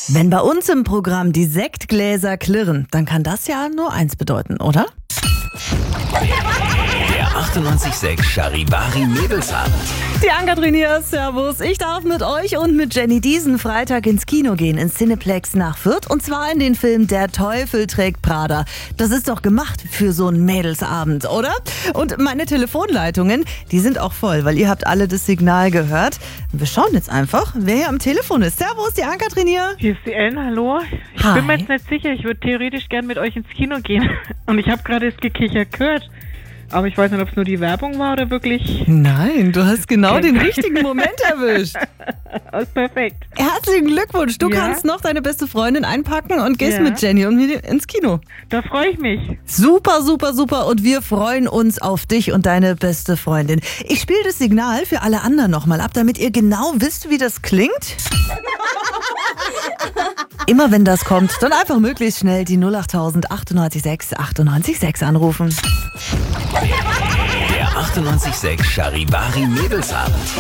Wenn bei uns im Programm die Sektgläser klirren, dann kann das ja nur eins bedeuten, oder? Der 98.6 Charivari Mädelsabend. Die Ann-Kathrin hier, servus. Ich darf mit euch und mit Jenny diesen Freitag ins Kino gehen, ins Cineplex nach Fürth. Und zwar in den Film Der Teufel trägt Prada. Das ist doch gemacht für so einen Mädelsabend, oder? Und meine Telefonleitungen, die sind auch voll, weil ihr habt alle das Signal gehört. Wir schauen jetzt einfach, wer hier am Telefon ist. Servus, die Ann-Kathrin hier. Hier ist die Ellen, hallo. Ich Hi. bin mir jetzt nicht sicher, ich würde theoretisch gern mit euch ins Kino gehen. Und ich habe gerade das Gekicher gehört. Aber ich weiß nicht, ob es nur die Werbung war oder wirklich... Nein, du hast genau den richtigen Moment erwischt. Alles perfekt. Herzlichen Glückwunsch. Du Ja. kannst noch deine beste Freundin einpacken und gehst Ja. mit Jenny und mir ins Kino. Da freue ich mich. Super, super, super. Und wir freuen uns auf dich und deine beste Freundin. Ich spiele das Signal für alle anderen nochmal ab, damit ihr genau wisst, wie das klingt. Immer wenn das kommt, dann einfach möglichst schnell die 08000 98 98 6 anrufen. Der 98.6 Charivari Mädelsabend.